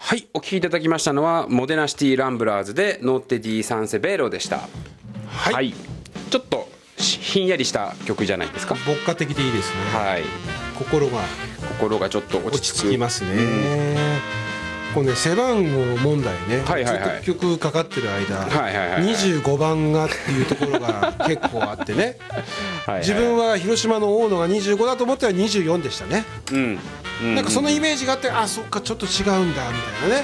はい、お聴きいただきましたのはモデナシティランブラーズでノッテディサンセベロでした。 はい、 はい、ちょっとひんやりした曲じゃないですか。 牧歌的でいいですね。 はい、 心がちょっと落ち着く。 落ち着きますね。これね、背番号問題ね、 はいはいはい、 ずっと曲かかってる間、 はいはいはい、 25番がっていうところが結構あってねはい、はい、 自分は広島の大野が25だと思ったら24でしたね。 うん、 なんかそのイメージがあって、あ、そっかちょっと違うんだみたいなね。